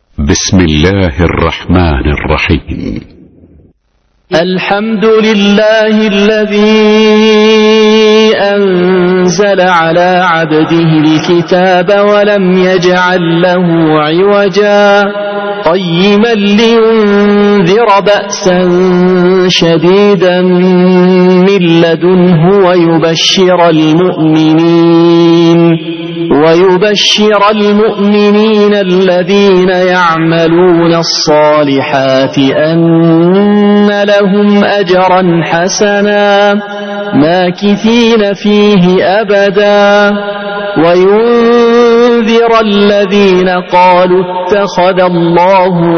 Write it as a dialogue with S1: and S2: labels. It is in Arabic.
S1: بسم الله الرحمن الرحيم.
S2: الحمد لله الذي أنزل على عبده الكتاب ولم يجعل له عوجا قيما لينذر بأسا شديدا من لدنه ويبشر المؤمنين الذين يعملون الصالحات أن لهم أجرا حسنا ماكثين فيه أبدا وينذر الذين قالوا اتخذ الله